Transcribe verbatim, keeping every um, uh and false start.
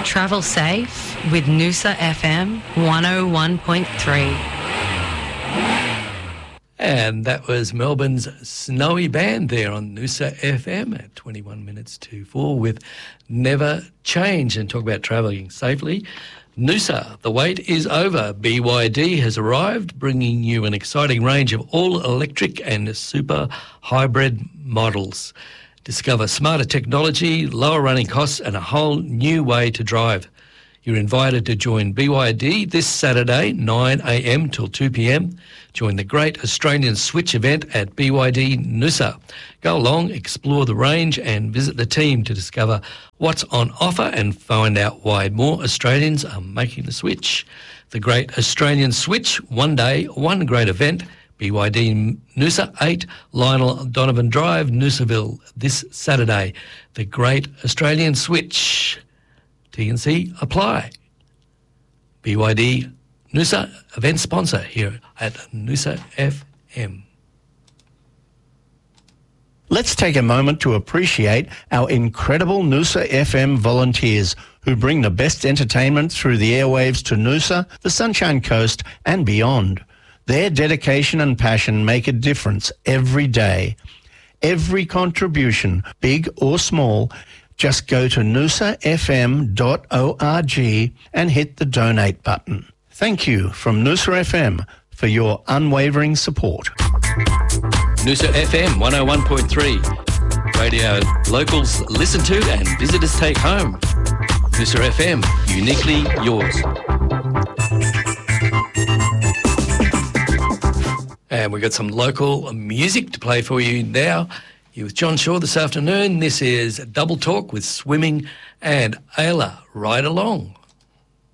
Travel safe with Noosa F M one oh one point three. And that was Melbourne's Snowy Band there on Noosa F M at twenty-one minutes to four with Never Change. And talk about travelling safely. Noosa, the wait is over. B Y D has arrived, bringing you an exciting range of all-electric and super hybrid models. Discover smarter technology, lower running costs and a whole new way to drive. You're invited to join B Y D this Saturday, nine a m till two p m. Join the Great Australian Switch event at B Y D Noosa. Go along, explore the range and visit the team to discover what's on offer and find out why more Australians are making the switch. The Great Australian Switch, one day, one great event. B Y D Noosa eight, Lionel Donovan Drive, Noosaville, this Saturday. The Great Australian Switch. T and C apply. B Y D Noosa event sponsor here at Noosa F M. Let's take a moment to appreciate our incredible Noosa F M volunteers who bring the best entertainment through the airwaves to Noosa, the Sunshine Coast and beyond. Their dedication and passion make a difference every day. Every contribution, big or small, just go to noosa f m dot org and hit the donate button. Thank you from Noosa F M for your unwavering support. Noosa F M one oh one point three. Radio locals listen to and visitors take home. Noosa F M, uniquely yours. And we've got some local music to play for you now. You're with John Shaw this afternoon. This is Double Talk with Swimming and Ayla. Ride along.